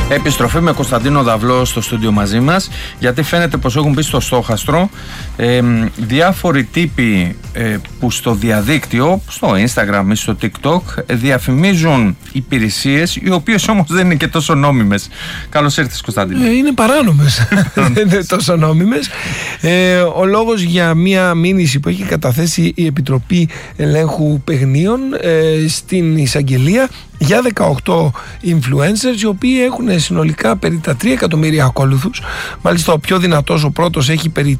Επιστροφή με Κωνσταντίνο Δαυλό στο στούντιο μαζί μας, γιατί φαίνεται πως έχουν μπει στο στόχαστρο διάφοροι τύποι που στο διαδίκτυο, στο Instagram ή στο TikTok διαφημίζουν υπηρεσίες οι οποίες όμως δεν είναι και τόσο νόμιμες. Καλώς ήρθες, Κωνσταντίνο. Είναι παράνομες. Δεν είναι τόσο νόμιμες. Ο λόγος για μια μήνυση που έχει καταθέσει η Επιτροπή Ελέγχου Παιγνίων στην εισαγγελία για 18 influencers, οι οποίοι έχουν συνολικά περί τα 3 εκατομμύρια ακόλουθους. Μάλιστα ο πιο δυνατός, ο πρώτος, έχει περί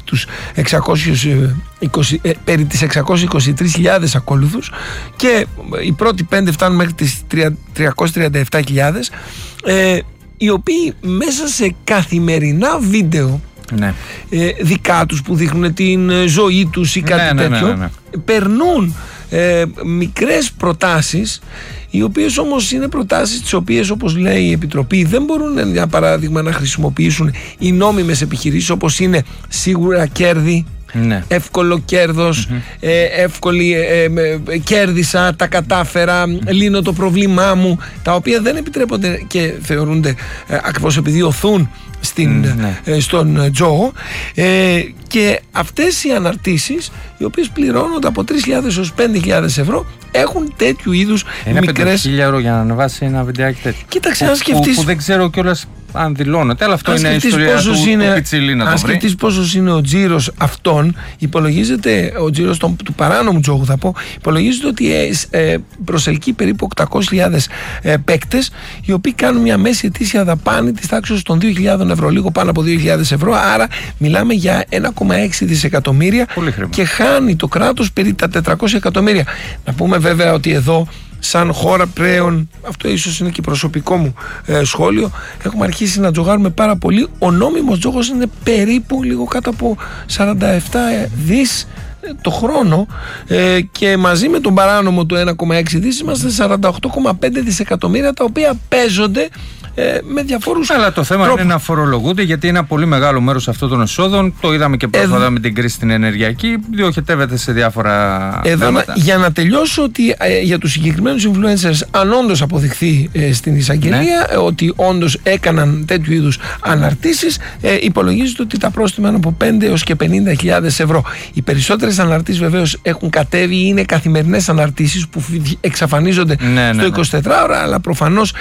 τις 623.000 ακόλουθους και οι πρώτοι 5 φτάνουν μέχρι τις 337.000, οι οποίοι μέσα σε καθημερινά βίντεο, ναι, δικά τους που δείχνουν την ζωή τους ή κάτι τέτοιο, περνούν μικρές προτάσεις, οι οποίες όμως είναι προτάσεις τις οποίες, όπως λέει η Επιτροπή, δεν μπορούν, για παράδειγμα, να χρησιμοποιήσουν οι νόμιμες επιχειρήσεις, όπως είναι σίγουρα κέρδη, ναι, εύκολο κέρδος, εύκολη κέρδισα, τα κατάφερα, λύνω το πρόβλημά μου, τα οποία δεν επιτρέπονται και θεωρούνται ακριβώς επειδή οθούν στον τζόγο, και αυτές οι αναρτήσεις, οι οποίες πληρώνονται από 3.000 έως 5.000 ευρώ, έχουν τέτοιου είδους μικρές. Είναι 5.000 ευρώ για να ανεβάσει ένα βιντεάκι τέτοιο. Κοίταξε, αν σκεφτείς, που δεν ξέρω κιόλας αν δηλώνεται, αλλά αυτό είναι η ιστορία του Πιτσιλή, να το βρει. Αν σκεφτείς πόσος είναι ο τζίρος αυτών, υπολογίζεται, ο τζίρος του παράνομου τζόγου θα πω, υπολογίζεται ότι προσελκύει περίπου 800.000 παίκτες, οι οποίοι κάνουν μια μέση ετήσια δαπάνη της τάξης των 2.000 ευρώ, λίγο πάνω από 2.000 ευρώ, άρα μιλάμε για 1,6 δισεκατομμύρια και χάνει το κράτος περί τα 400 εκατομμύρια. Να πούμε βέβαια ότι εδώ, σαν χώρα πλέον, αυτό ίσως είναι και προσωπικό μου σχόλιο, έχουμε αρχίσει να τζογάρουμε πάρα πολύ. Ο νόμιμος τζόγος είναι περίπου λίγο κάτω από 47 δις το χρόνο, και μαζί με τον παράνομο του 1,6 δις είμαστε 48,5 δισεκατομμύρια, τα οποία παίζονται με διαφόρους. Αλλά το θέμα είναι να φορολογούνται, γιατί ένα πολύ μεγάλο μέρος αυτών των εσόδων, το είδαμε και πρόσφατα με την κρίση στην ενεργειακή, διοχετεύεται σε διάφορα θέματα. Για να τελειώσω, ότι για τους συγκεκριμένους influencers, αν όντως αποδειχθεί στην εισαγγελία, ναι, ότι όντως έκαναν τέτοιου είδους αναρτήσεις, υπολογίζεται ότι τα πρόστιμα είναι από 5 έως και 50.000 ευρώ. Οι περισσότερες αναρτήσεις βεβαίως έχουν κατέβει, είναι καθημερινές αναρτήσεις που εξαφανίζονται στο 24ωρα, αλλά προφανώς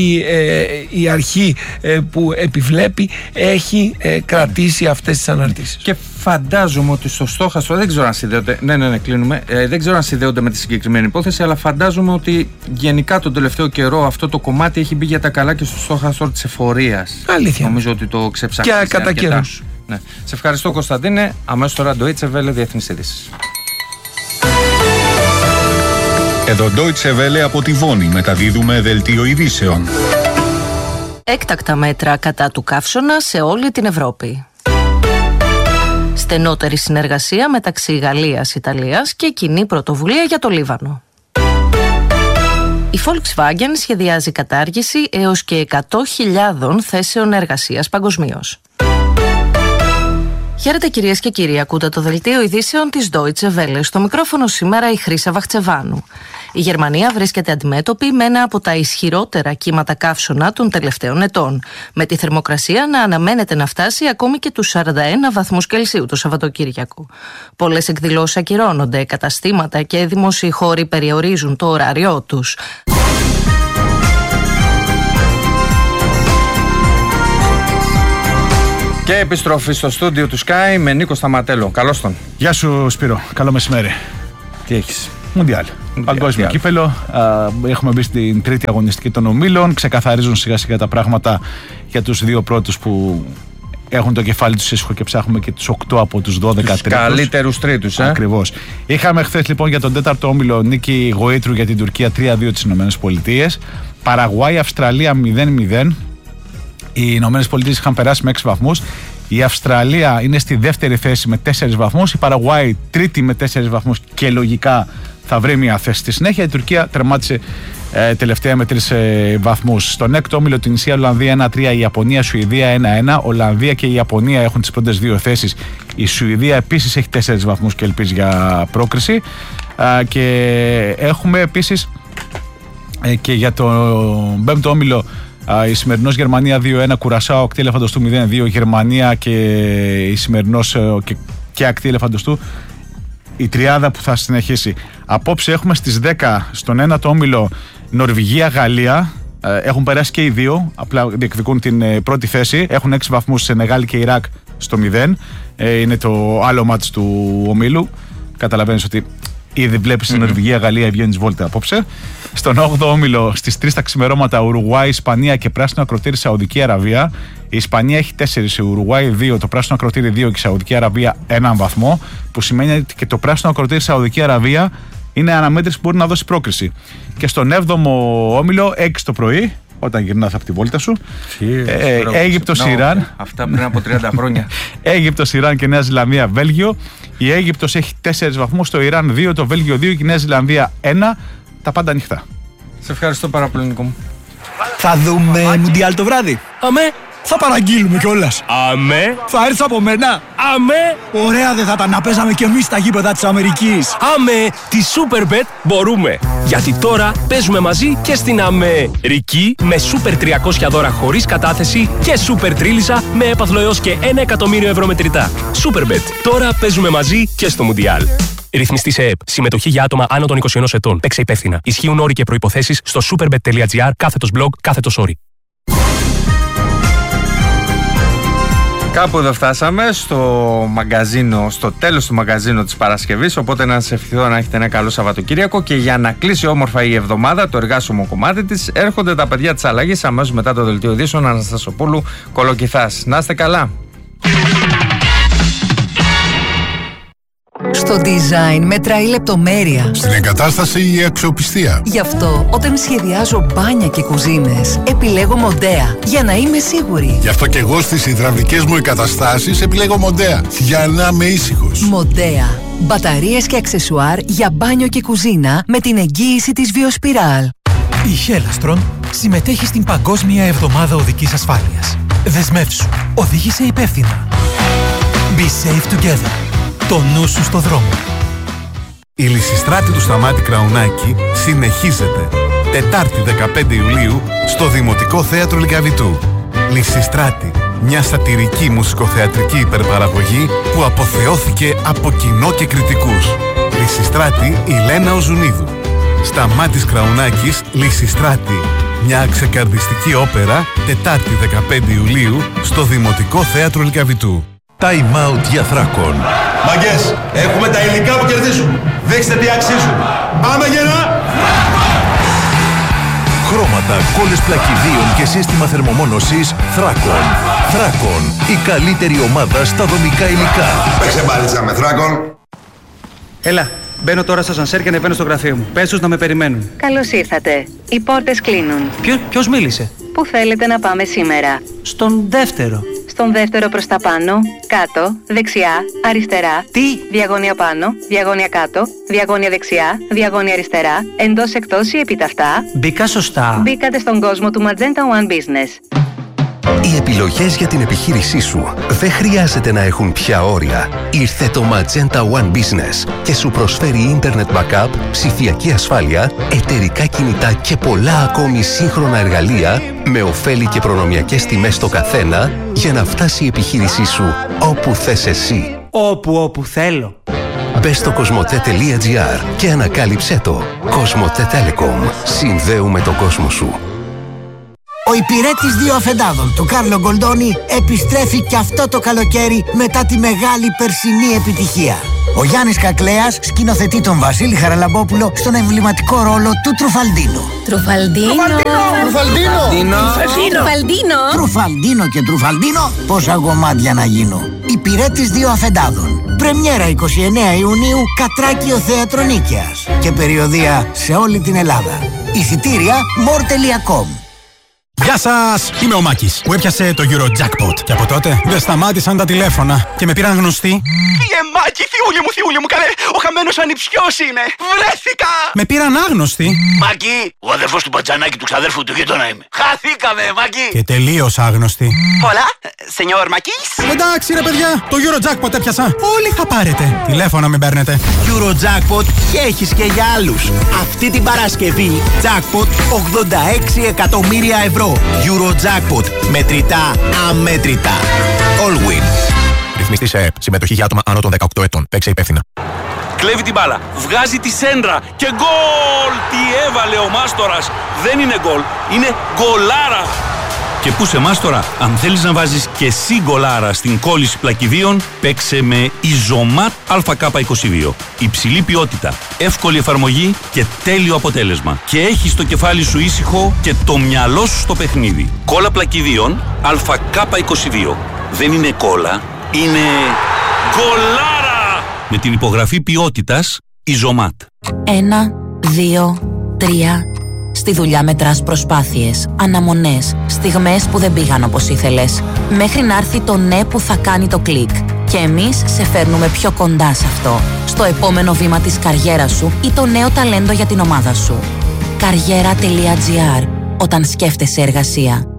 η αρχή που επιβλέπει έχει κρατήσει αυτές τις αναρτήσεις. Και φαντάζομαι ότι στο στόχαστρο, δεν ξέρω αν συνδέονται, κλείνουμε, δεν ξέρω αν συνδέονται με τη συγκεκριμένη υπόθεση, αλλά φαντάζομαι ότι γενικά τον τελευταίο καιρό αυτό το κομμάτι έχει μπει για τα καλά και στο στόχαστρο της εφορίας. Αλήθεια. Νομίζω ότι το ξεψάχνει. Και κατά καιρούς. Ναι. Σε ευχαριστώ, Κωνσταντίνε. Αμέσως τώρα Deutsche Welle, διεθνείς ειδήσεις. Εδώ Deutsche Welle από τη Βόνη, μεταδίδουμε δελτίο ειδήσεων. Έκτακτα μέτρα κατά του καύσωνα σε όλη την Ευρώπη. Στενότερη συνεργασία μεταξύ Γαλλίας-Ιταλίας και κοινή πρωτοβουλία για το Λίβανο. Η Volkswagen σχεδιάζει κατάργηση έως και 100.000 θέσεων εργασίας παγκοσμίως. Χαίρετε κυρίες και κύριοι, ακούτε το δελτίο ειδήσεων της Deutsche Welle. Στο μικρόφωνο σήμερα η Χρύσα Βαχτσεβάνου. Η Γερμανία βρίσκεται αντιμέτωπη με ένα από τα ισχυρότερα κύματα καύσωνα των τελευταίων ετών, με τη θερμοκρασία να αναμένεται να φτάσει ακόμη και τους 41 βαθμούς Κελσίου το Σαββατοκύριακο. Πολλές εκδηλώσεις ακυρώνονται, καταστήματα και δημόσιοι χώροι περιορίζουν το ωράριό τους. Και επιστροφή στο στούντιο του Sky με Νίκο Σταματέλο. Καλώς τον. Γεια σου Σπύρο, καλό μεσημέρι. Τι έχεις? Μουντιάλ. Παγκόσμιο κύπελο. Έχουμε μπει στην τρίτη αγωνιστική των ομίλων. Ξεκαθαρίζουν σιγά σιγά τα πράγματα για τους δύο πρώτους που έχουν το κεφάλι τους ήσυχο και ψάχνουμε και τους 8 από τους 12 τρίτους. Καλύτερους τρίτους, Ακριβώς. Είχαμε χθες λοιπόν για τον τέταρτο όμιλο νίκη Γοήτρου για την Τουρκία 3-2 τις ΗΠΑ. Παραγουάη, Αυστραλία 0-0. Οι ΗΠΑ είχαν περάσει με 6 βαθμούς. Η Αυστραλία είναι στη δεύτερη θέση με 4 βαθμούς. Η Παραγουάη τρίτη με 4 βαθμούς και λογικά θα βρει μια θέση στη συνέχεια. Η Τουρκία τερμάτισε τελευταία με 3 βαθμούς. Στον έκτο όμιλο την Ισία, Ολλανδία 1-3, η Ιαπωνία, Σουηδία 1-1. Ολλανδία και η Ιαπωνία έχουν τις πρώτες δύο θέσεις. Η Σουηδία επίσης έχει 4 βαθμούς και ελπίζει για πρόκριση. Και έχουμε επίσης και για τον πέμπτο όμιλο Η σημερινός Γερμανία 2-1, Κουρασάο, ακτή ελεφαντοστού 0-2, Γερμανία και η σημερινός και ακτή ελεφαντοστού. Η τριάδα που θα συνεχίσει. Απόψε έχουμε στις 10 στον ένατο όμιλο Νορβηγία-Γαλλία. Έχουν περάσει και οι δύο, απλά διεκδικούν την πρώτη θέση. Έχουν 6 βαθμούς Σενεγάλη και Ιράκ στο 0. Είναι το άλλο μάτς του ομίλου. Καταλαβαίνεις ότι ήδη βλέπεις την Νορβηγία-Γαλλία βγαίνεις βόλτα απόψε. Στον 8ο όμιλο στις 3 τα ξημερώματα Ουρουγουάη, Ισπανία και πράσινο ακροτήρι Σαουδική Αραβία. Η Ισπανία έχει 4, η Ουρουγουάη 2, το πράσινο ακροτήρι 2 και η Σαουδική Αραβία 1 βαθμό. Που σημαίνει ότι και το πράσινο ακροτήρι Σαουδική Αραβία είναι αναμέτρηση που μπορεί να δώσει πρόκριση. Και στον 7ο όμιλο 6 το πρωί, όταν γυρνάς από τη βόλτα σου, Αίγυπτος, Ιράν. Αυτά πριν από 30 χρόνια. Αίγυπτος, Ιράν και Νέα Ζηλανδία, Βέλγιο. Η Αίγυπτος έχει 4 βαθμούς, το Ιράν 2, το Βέλγιο 2 και η Νέα Ζηλανδία 1. Τα πάντα ανοιχτά. Σε ευχαριστώ πάρα πολύ, Νίκο μου. Θα δούμε Μουντιάλ το βράδυ. Αμέ. Θα παραγγείλουμε κιόλας. Αμέ. Θα έρθει από μένα. Αμέ. Ωραία δεν θα ήταν να παίζαμε κι εμείς στα γήπεδα της Αμερικής. Αμέ. Τη Superbet μπορούμε. Γιατί τώρα παίζουμε μαζί και στην Αμερική με Super 300 δώρα χωρίς κατάθεση και Super Τρίλισσα με έπαθλο έως και 1 εκατομμύριο ευρώ μετρητά. Superbet. Τώρα παίζουμε μαζί και στο Μουντιάλ. Ρυθμιστή σε ΕΕΠ. Συμμετοχή για άτομα άνω των 21 ετών. Παίξε υπεύθυνα. Ισχύουν όροι και προϋποθέσεις στο superbet.gr/blog/story. Κάπου εδώ φτάσαμε στο μαγκαζίνο, στο τέλος του μαγκαζίνου της Παρασκευής, οπότε να σας ευχηθώ να έχετε ένα καλό Σαββατοκύριακο και για να κλείσει όμορφα η εβδομάδα, το εργάσιμο κομμάτι της, έρχονται τα παιδιά της αλλαγής αμέσως μετά το δελτίο ειδήσεων Αναστασοπούλου Κολοκυθάς. Να είστε καλά! Στο design μετράει η λεπτομέρεια. Στην εγκατάσταση η αξιοπιστία. Γι' αυτό όταν σχεδιάζω μπάνια και κουζίνες επιλέγω Μοντέα για να είμαι σίγουρη. Γι' αυτό και εγώ στις υδραυλικές μου εγκαταστάσεις επιλέγω Μοντέα για να είμαι ήσυχος. Μοντέα. Μπαταρίες και αξεσουάρ για μπάνιο και κουζίνα με την εγγύηση της Βιοσπιράλ. Η Χέλαστρον συμμετέχει στην Παγκόσμια Εβδομάδα Οδικής Ασφάλειας. Δεσμεύσου. Οδήγησε υπεύθυνα. Be safe together. Το νου σου στο δρόμο. Η Λυσιστράτη του Σταμάτη Κραουνάκη συνεχίζεται. Τετάρτη 15 Ιουλίου στο Δημοτικό Θέατρο Λυκαβητού. Λυσιστράτη, μια σατυρική μουσικοθεατρική υπερπαραγωγή που αποθεώθηκε από κοινό και κριτικούς. Λυσιστράτη η Λένα Οζουνίδου. Σταμάτης Κραουνάκης, Λυσιστράτη. Μια ξεκαρδιστική όπερα, Τετάρτη 15 Ιουλίου στο Δημοτικό Θέατρο Λυκαβητού. Time out για Θράκον. Μαγκές, έχουμε τα υλικά που κερδίζουν. Δείξτε τι αξίζουν. Πάμε γερά! Χρώματα, κόλλες πλακιδίων και σύστημα θερμομόνωσης Θράκον. Θράκον, η καλύτερη ομάδα στα δομικά υλικά. Παίξε μπάλιτσα με Θράκον. Έλα, μπαίνω τώρα στα σανσέρ και ανεβαίνω στο γραφείο μου. Πες τους να με περιμένουν. Καλώς ήρθατε. Οι πόρτες κλείνουν. Ποιος μίλησε? Πού θέλετε να πάμε σήμερα? Στον δεύτερο. Στον δεύτερο προς τα πάνω, κάτω, δεξιά, αριστερά. Τι? Διαγώνια πάνω, διαγώνια κάτω, διαγώνια δεξιά, διαγώνια αριστερά, εντός εκτός ή επιταυτά. Μπήκα σωστά. Μπήκατε στον κόσμο του Magenta One Business. Οι επιλογές για την επιχείρησή σου δεν χρειάζεται να έχουν πια όρια. Ήρθε το Magenta One Business και σου προσφέρει Internet Backup, ψηφιακή ασφάλεια, εταιρικά κινητά και πολλά ακόμη σύγχρονα εργαλεία με ωφέλη και προνομιακές τιμές στο καθένα για να φτάσει η επιχείρησή σου όπου θες εσύ. Όπου θέλω. Μπες στο cosmote.gr και ανακάλυψέ το. Cosmote Telecom. Συνδέουμε τον κόσμο σου. Ο υπηρέτης δύο αφεντάδων, του Κάρλο Γκολντόνι, επιστρέφει και αυτό το καλοκαίρι μετά τη μεγάλη περσινή επιτυχία. Ο Γιάννης Κακλέας σκηνοθετεί τον Βασίλη Χαραλαμπόπουλο στον εμβληματικό ρόλο του Τρουφαλντίνο. Τρουφαλντίνο και Τρουφαλντίνο, πόσα γομάτια να γίνω. Υπηρέτης δύο αφεντάδων. Πρεμιέρα 29 Ιουνίου, Κατράκιο Θέατρο Νίκαιας. Και περιοδεία σε όλη την Ελλάδα. Εισιτήρια more.com. Γεια σας! Είμαι ο Μάκης που έπιασε το Eurojackpot. Και από τότε δεν σταμάτησαν τα τηλέφωνα και με πήραν γνωστοί. Μάκη, θειούλη μου, καλέ! Ο χαμένος ανιψιός είναι! Βρέθηκα! Με πήραν άγνωστοι. Μάκη, ο αδερφός του Πατζανάκη του ξαδέρφου του γείτονα είμαι. Χαθήκαμε, Μάκη! Και τελείως άγνωστοι. Πολλά, σενιόρ Μάκης! Εντάξει ρε παιδιά, το Eurojackpot έπιασα. Όλοι θα πάρετε. Τηλέφωνα μην παίρνετε. Eurojackpot και έχεις και για άλλους. Αυτή την Παρασκευή, jackpot 86 εκατομμύρια ευρώ. Eurojackpot. Μετρητά αμέτρητα. Allwin. Ρυθμιστή σε ΕΕΠ. Συμμετοχή για άτομα άνω των 18 ετών. Παίξε υπεύθυνα. Κλέβει την μπάλα, βγάζει τη σέντρα και γκολ! Τι έβαλε ο Μάστορας! Δεν είναι γκολ, είναι γκολάρα! Και πού σε Μάστορα, αν θέλεις να βάζεις και εσύ γκολάρα στην κόλληση πλακιδίων, παίξε με Ιζωμάτ ΑΚ22. Υψηλή ποιότητα, εύκολη εφαρμογή και τέλειο αποτέλεσμα. Και έχεις το κεφάλι σου ήσυχο και το μυαλό σου στο παιχνίδι. Κόλλα πλακιδίων ΑΚ22. Δεν είναι κόλλα, είναι γκολάρα! Με την υπογραφή ποιότητας Ιζωμάτ. 1, 2, 3. Στη δουλειά μετράς προσπάθειες, αναμονές, στιγμές που δεν πήγαν όπως ήθελες, μέχρι να έρθει το ναι που θα κάνει το κλικ. Και εμείς σε φέρνουμε πιο κοντά σε αυτό, στο επόμενο βήμα της καριέρας σου ή το νέο ταλέντο για την ομάδα σου. Καριέρα.gr. Όταν σκέφτεσαι εργασία.